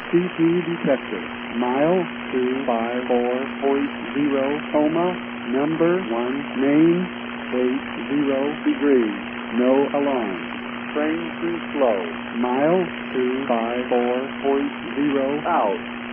CP detector. Mile 254.0 coma. Number 1 main 80 degrees. No alarm. Train too slow. Mile 254.0 out.